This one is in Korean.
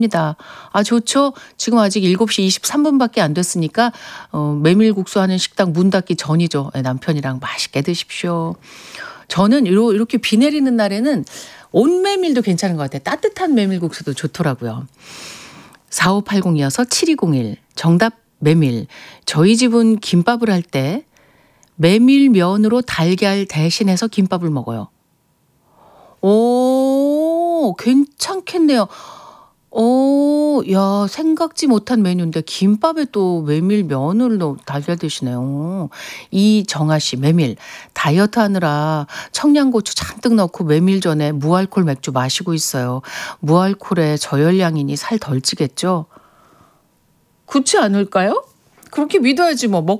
입니다. 아 좋죠. 지금 아직 7시 23분밖에 안 됐으니까 메밀국수 하는 식당 문 닫기 전이죠. 예 남편이랑 맛있게 드십시오. 저는 이렇게 비 내리는 날에는 온메밀도 괜찮은 것 같아요. 따뜻한 메밀국수도 좋더라고요. 4580 이어서 7201 정답 메밀. 저희 집은 김밥을 할 때 메밀면으로 달걀 대신해서 김밥을 먹어요. 오 괜찮겠네요. 야 생각지 못한 메뉴인데 김밥에 또 메밀면을 넣어 달걀 드시네요. 이정아 씨 메밀 다이어트 하느라 청양고추 잔뜩 넣고 메밀전에 무알콜 맥주 마시고 있어요. 무알콜에 저열량이니 살 덜 찌겠죠? 그렇지 않을까요? 그렇게 믿어야지 뭐.